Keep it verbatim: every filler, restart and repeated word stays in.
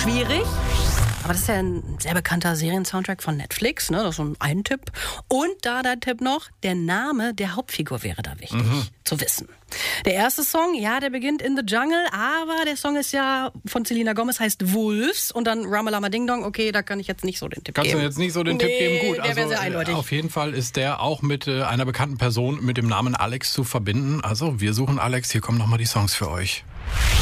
schwierig. Aber das ist ja ein sehr bekannter Seriensoundtrack von Netflix, ne? Das ist so ein Tipp. Und da der Tipp noch, der Name der Hauptfigur wäre da wichtig mhm. zu wissen. Der erste Song, ja, der beginnt in the Jungle, aber der Song ist ja von Selena Gomez, heißt Wolves und dann Ramalama Ding Dong. Okay, da kann ich jetzt nicht so den Tipp Kannst geben. Kannst du jetzt nicht so den nee, Tipp geben? Gut, der wäre also sehr eindeutig. Auf jeden Fall ist der auch mit äh, einer bekannten Person mit dem Namen Alex zu verbinden. Also wir suchen Alex, hier kommen nochmal die Songs für euch.